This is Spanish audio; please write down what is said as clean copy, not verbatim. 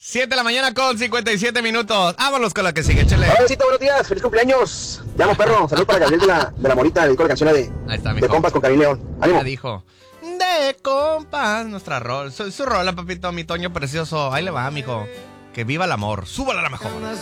7 de la mañana con 57 minutos. Vámonos con la que sigue, chele. Hola, besito, buenos días, feliz cumpleaños. Llamo perro, saludos para Gabriel de la Morita, dedicó la canción Ahí está, de compas con Karim León. Ánimo. Ya dijo. De compas, nuestra rol. Su rola, papito, mi Toño precioso. Ahí le va, mijo. Que viva el amor. Súbala a la mejor.